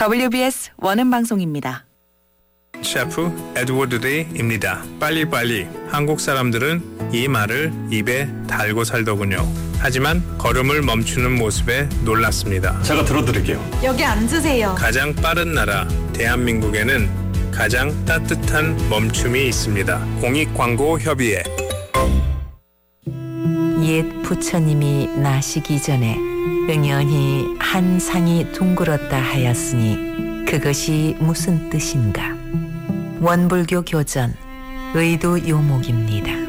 WBS 원음 방송입니다. 셰프 에드워드 데이입니다. 빨리빨리. 한국 사람들은 이 말을 입에 달고 살더군요. 하지만 걸음을 멈추는 모습에 놀랐습니다. 제가 들어드릴게요. 여기 앉으세요. 가장 빠른 나라 대한민국에는 가장 따뜻한 멈춤이 있습니다. 공익광고협의회. 옛 부처님이 나시기 전에 응연히 한 상이 둥글었다 하였으니 그것이 무슨 뜻인가? 원불교 교전 의도 요목입니다.